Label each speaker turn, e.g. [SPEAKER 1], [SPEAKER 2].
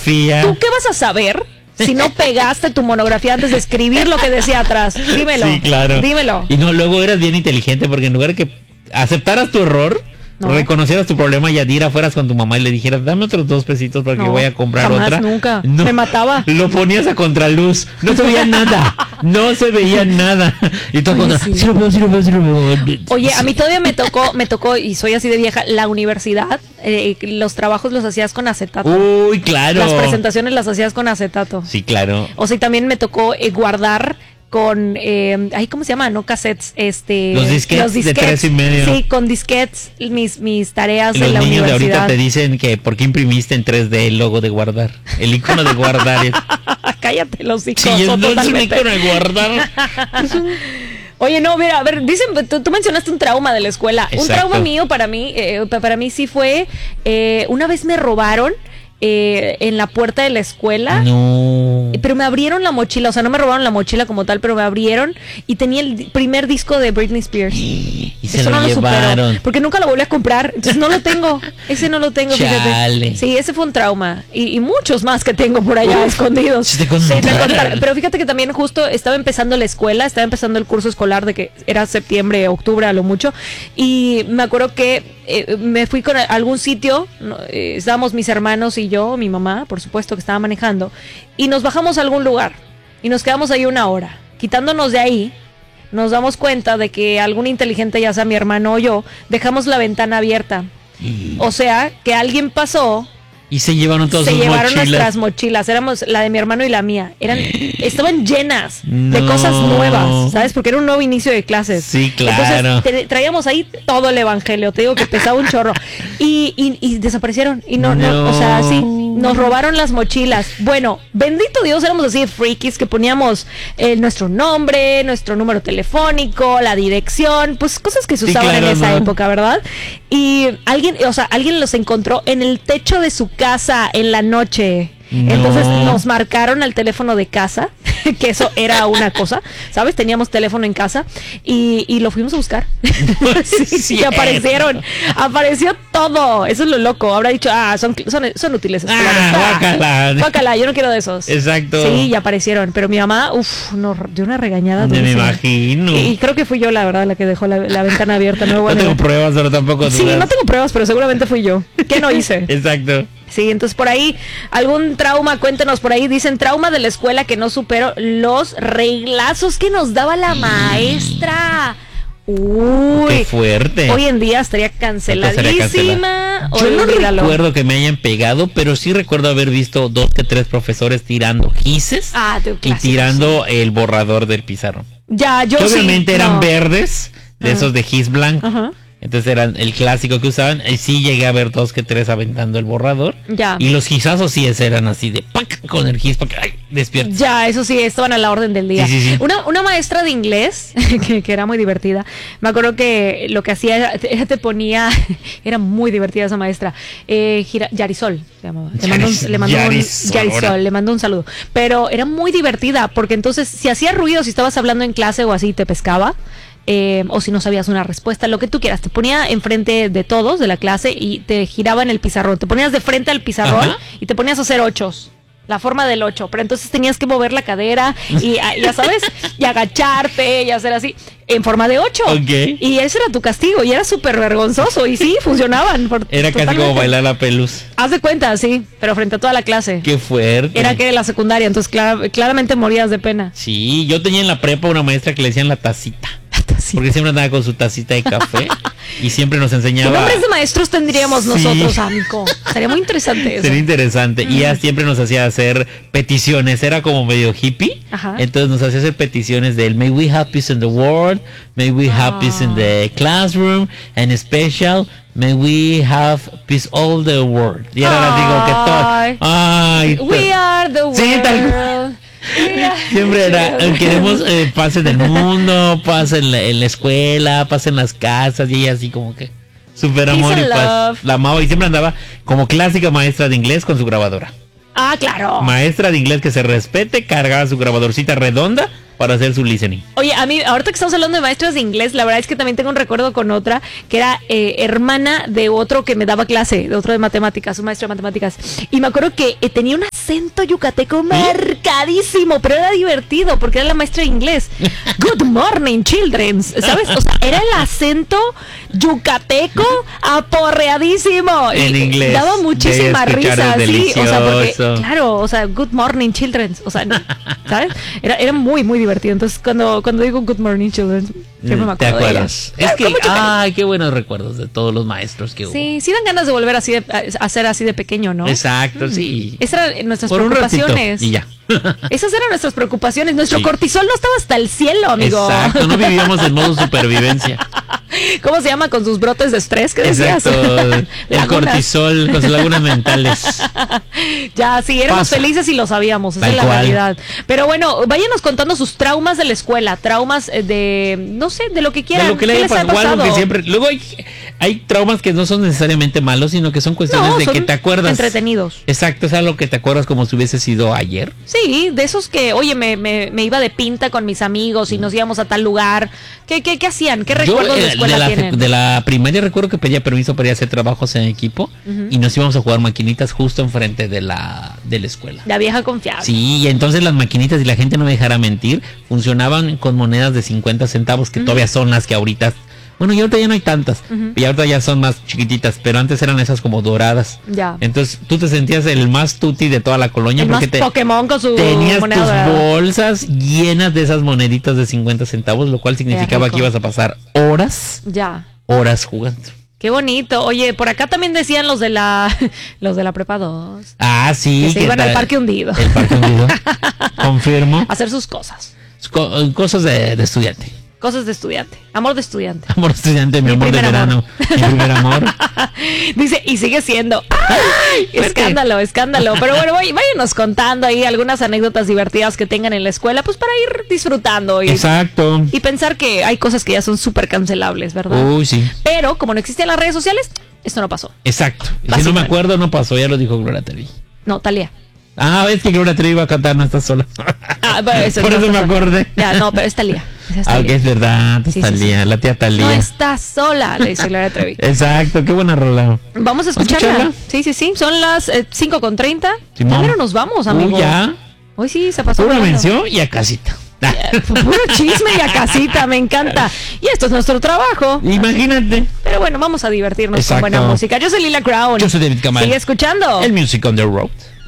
[SPEAKER 1] monografía.
[SPEAKER 2] ¿Tú qué vas a saber si no pegaste tu monografía antes de escribir lo que decía atrás? Dímelo.
[SPEAKER 1] Sí, claro.
[SPEAKER 2] Dímelo.
[SPEAKER 1] Y no, luego eras bien inteligente porque en lugar de que aceptaras tu error, reconocieras tu problema y Yadira fueras con tu mamá y le dijeras, dame otros 2 pesitos para que voy a comprar
[SPEAKER 2] jamás,
[SPEAKER 1] otra.
[SPEAKER 2] Nunca.
[SPEAKER 1] No,
[SPEAKER 2] me mataba.
[SPEAKER 1] Lo ponías a contraluz. No se veía nada. No se veía nada. Y todo contra... sí lo veo.
[SPEAKER 2] Oye, a mí todavía me tocó, y soy así de vieja, la universidad, los trabajos los hacías con acetato.
[SPEAKER 1] Uy, claro.
[SPEAKER 2] Las presentaciones las hacías con acetato.
[SPEAKER 1] Sí, claro.
[SPEAKER 2] O sea, y también me tocó guardar con, ¿cómo se llama? No cassettes,
[SPEAKER 1] los disquetes de 3,5.
[SPEAKER 2] Sí, con disquetes, mis tareas
[SPEAKER 1] de la universidad. Los niños de ahorita te dicen que ¿por qué imprimiste en 3D el logo de guardar? El icono de guardar es...
[SPEAKER 2] Cállate los hijos.
[SPEAKER 1] Sí, es un icono de guardar.
[SPEAKER 2] Oye, no, mira, a ver, dicen, tú mencionaste un trauma de la escuela. Exacto. Un trauma mío para mí sí fue, una vez me robaron en la puerta de la escuela.
[SPEAKER 1] No.
[SPEAKER 2] Pero me abrieron la mochila, o sea, no me robaron la mochila como tal, pero me abrieron y tenía el primer disco de Britney Spears.
[SPEAKER 1] Y se lo llevaron.
[SPEAKER 2] Supero, porque nunca lo volví a comprar, entonces no lo tengo. Ese no lo tengo, fíjate. Sí, ese fue un trauma. Y muchos más que tengo por allá escondidos. Sí, pero fíjate que también justo estaba empezando la escuela, estaba empezando el curso escolar de que era septiembre, octubre a lo mucho. Y me acuerdo que me fui con algún sitio, estábamos mis hermanos y yo, mi mamá, por supuesto, que estaba manejando, y nos bajamos a algún lugar y nos quedamos ahí 1 hora. Quitándonos de ahí, nos damos cuenta de que algún inteligente, ya sea mi hermano o yo, dejamos la ventana abierta. O sea, que alguien pasó
[SPEAKER 1] y se llevaron todas sus
[SPEAKER 2] mochilas. Se llevaron
[SPEAKER 1] nuestras
[SPEAKER 2] mochilas. Éramos la de mi hermano y la mía. Estaban llenas de cosas nuevas, ¿sabes? Porque era un nuevo inicio de clases.
[SPEAKER 1] Sí, claro.
[SPEAKER 2] Entonces traíamos ahí todo el evangelio. Te digo que pesaba un chorro. Y desaparecieron. Y no, o sea, sí, nos robaron las mochilas. Bueno, bendito Dios, éramos así de frikis que poníamos nuestro nombre, nuestro número telefónico, la dirección, pues cosas que se usaban en esa época, ¿verdad? Y alguien los encontró en el techo de su casa en la noche. Entonces nos marcaron al teléfono de casa, que eso era una cosa, ¿sabes? Teníamos teléfono en casa y lo fuimos a buscar. Sí, aparecieron. Apareció todo. Eso es lo loco. Habrá dicho, son útiles. Guácala, yo no quiero de esos.
[SPEAKER 1] Exacto.
[SPEAKER 2] Sí, ya aparecieron. Pero mi mamá, nos dio una regañada.
[SPEAKER 1] Me imagino.
[SPEAKER 2] Y creo que fui yo, la verdad, la que dejó la ventana abierta. No
[SPEAKER 1] tengo pruebas, pero tampoco.
[SPEAKER 2] Sí, no tengo pruebas, pero seguramente fui yo. ¿Qué no hice?
[SPEAKER 1] Exacto.
[SPEAKER 2] Sí, entonces por ahí, algún trauma, cuéntenos por ahí, dicen trauma de la escuela que no supero, los reglazos que nos daba la maestra. Uy,
[SPEAKER 1] qué fuerte.
[SPEAKER 2] Hoy en día estaría canceladísima.
[SPEAKER 1] Yo no recuerdo que me hayan pegado, pero sí recuerdo haber visto 2 que 3 profesores tirando gises y tirando el borrador del pizarrón.
[SPEAKER 2] Ya, yo
[SPEAKER 1] que obviamente eran verdes, de esos de gis blanco. Ajá. Entonces eran el clásico que usaban. Y sí llegué a ver 2 que 3 aventando el borrador. Ya. Y los gizazos sí eran así de ¡pac! Con el gis para que despierta.
[SPEAKER 2] Ya, eso sí, estaban a la orden del día. Sí. Una maestra de inglés, que era muy divertida. Me acuerdo que lo que hacía era te ponía, era muy divertida esa maestra. Yarisol se llamaba. Yarisol, le mandó un saludo. Pero era muy divertida, porque entonces si hacía ruido, si estabas hablando en clase o así, te pescaba. O si no sabías una respuesta, lo que tú quieras, te ponía enfrente de todos de la clase y te giraba en el pizarrón, te ponías de frente al pizarrón. Ajá. Y te ponías a hacer 8, la forma del 8, pero entonces tenías que mover la cadera y ya sabes, y agacharte y hacer así en forma de 8.
[SPEAKER 1] Okay.
[SPEAKER 2] Y ese era tu castigo y era súper vergonzoso y sí, funcionaban.
[SPEAKER 1] Era casi como bailar la pelus.
[SPEAKER 2] Haz de cuenta, sí, pero frente a toda la clase.
[SPEAKER 1] Qué fuerte.
[SPEAKER 2] Era que la secundaria, entonces claramente morías de pena.
[SPEAKER 1] Sí, yo tenía en la prepa una maestra que le decían la tacita. Porque siempre andaba con su tacita de café y siempre nos enseñaba.
[SPEAKER 2] ¿Qué nombres de maestros tendríamos nosotros, amigo? Sería muy interesante eso.
[SPEAKER 1] Sería interesante. Y ella siempre nos hacía hacer peticiones. Era como medio hippie.
[SPEAKER 2] Ajá.
[SPEAKER 1] Entonces nos hacía hacer peticiones de May we have peace in the world. May we have peace in the classroom. And special, may we have peace all the world. Y era así como que todo. Ay,
[SPEAKER 2] we are the world.
[SPEAKER 1] Sí, tal. Siempre era, queremos paz en el mundo, paz en la escuela, paz en las casas, y ella así como que súper amor y paz. La amaba y siempre andaba como clásica maestra de inglés con su grabadora.
[SPEAKER 2] Ah, claro.
[SPEAKER 1] Maestra de inglés que se respete, cargaba su grabadorcita redonda para hacer su listening.
[SPEAKER 2] Oye, a mí, ahorita que estamos hablando de maestras de inglés, la verdad es que también tengo un recuerdo con otra, que era hermana de otro que me daba clase, de otro de matemáticas, un maestro de matemáticas. Y me acuerdo que tenía una acento yucateco marcadísimo, pero era divertido porque era la maestra de inglés. Good morning, children, ¿sabes? O sea, era el acento yucateco aporreadísimo.
[SPEAKER 1] En
[SPEAKER 2] y
[SPEAKER 1] inglés.
[SPEAKER 2] daba muchísima risa, sí. O sea, porque, claro, o sea, good morning, children. O sea, ¿sabes? Era muy, muy divertido. Entonces, cuando digo good morning, children, siempre me acuerdo.
[SPEAKER 1] ¿Te acuerdas?
[SPEAKER 2] De ella.
[SPEAKER 1] Es que, ay, qué buenos recuerdos de todos los maestros que hubo.
[SPEAKER 2] Sí, sí dan ganas de volver así a ser así de pequeño, ¿no?
[SPEAKER 1] Exacto, sí.
[SPEAKER 2] Esas eran nuestras
[SPEAKER 1] Por
[SPEAKER 2] preocupaciones.
[SPEAKER 1] Y ya.
[SPEAKER 2] Esas eran nuestras preocupaciones. Nuestro cortisol no estaba hasta el cielo, amigo.
[SPEAKER 1] Exacto, no vivíamos en modo supervivencia.
[SPEAKER 2] ¿Cómo se llama? Con sus brotes de estrés, ¿qué decías?
[SPEAKER 1] Exacto, el cortisol, con sus lagunas mentales.
[SPEAKER 2] Ya, sí, éramos felices y lo sabíamos, esa es la realidad. Pero bueno, váyanos contando sus traumas de la escuela, traumas de, no sé, de lo que quieran.
[SPEAKER 1] De lo que le haya pasado. Algo que siempre, luego hay traumas que no son necesariamente malos, sino que son cuestiones de que te acuerdas.
[SPEAKER 2] Entretenidos.
[SPEAKER 1] Exacto, es algo que te acuerdas como si hubiese sido ayer.
[SPEAKER 2] Sí, de esos que, oye, me iba de pinta con mis amigos y nos íbamos a tal lugar. ¿Qué hacían? ¿Qué recuerdos de escuela tienen?
[SPEAKER 1] De la primaria recuerdo que pedía permiso para ir a hacer trabajos en equipo y nos íbamos a jugar maquinitas justo enfrente de la escuela.
[SPEAKER 2] La vieja confiable.
[SPEAKER 1] Sí, y entonces las maquinitas, y la gente no me dejara mentir, funcionaban con monedas de 50 centavos, que todavía son las que ahorita... Bueno, y ahorita ya no hay tantas, y ahorita ya son más chiquititas, pero antes eran esas como doradas.
[SPEAKER 2] Ya.
[SPEAKER 1] Entonces tú te sentías el más tuti de toda la colonia,
[SPEAKER 2] el
[SPEAKER 1] porque
[SPEAKER 2] más Pokémon con su
[SPEAKER 1] tenías
[SPEAKER 2] moneda
[SPEAKER 1] tus
[SPEAKER 2] dorada.
[SPEAKER 1] bolsas llenas de esas moneditas de 50 centavos, lo cual significaba que ibas a pasar horas jugando.
[SPEAKER 2] Qué bonito. Oye, por acá también decían los de la prepa 2.
[SPEAKER 1] Ah, sí.
[SPEAKER 2] Que se iban al parque hundido.
[SPEAKER 1] El parque hundido. Confirmo.
[SPEAKER 2] A hacer sus cosas.
[SPEAKER 1] Cosas de estudiante.
[SPEAKER 2] Cosas de estudiante. Amor de estudiante.
[SPEAKER 1] Amor de estudiante, mi amor de verano. Mi primer amor.
[SPEAKER 2] Dice, y sigue siendo. ¡Ay! Escándalo. Pero bueno, váyanos contando ahí algunas anécdotas divertidas que tengan en la escuela, pues para ir disfrutando.
[SPEAKER 1] Exacto.
[SPEAKER 2] Y pensar que hay cosas que ya son súper cancelables, ¿verdad?
[SPEAKER 1] Uy, sí.
[SPEAKER 2] Pero como no existían las redes sociales, esto no pasó.
[SPEAKER 1] Exacto. Y si no me acuerdo, no pasó. Ya lo dijo Gloria Trevi.
[SPEAKER 2] No, Talía.
[SPEAKER 1] Ah, ves que Gloria Trevi iba a cantar No Estás Sola.
[SPEAKER 2] Por eso
[SPEAKER 1] me acordé.
[SPEAKER 2] Ya, no, pero es Talía.
[SPEAKER 1] Aunque es verdad, es Talía, la tía Talía.
[SPEAKER 2] No estás sola, le dice Gloria Trevi.
[SPEAKER 1] Exacto, qué buena rola.
[SPEAKER 2] Vamos a escucharla. Sí. Son las 5:30. Primero nos vamos, amigo.
[SPEAKER 1] Ya.
[SPEAKER 2] Hoy sí se pasó.
[SPEAKER 1] Una mención y a casita.
[SPEAKER 2] Puro chisme y a casita, me encanta. Y esto es nuestro trabajo.
[SPEAKER 1] Imagínate.
[SPEAKER 2] Pero bueno, vamos a divertirnos con buena música. Yo soy Lila Crown.
[SPEAKER 1] Yo soy David Kamal.
[SPEAKER 2] Sigue escuchando
[SPEAKER 1] El Music on the Road.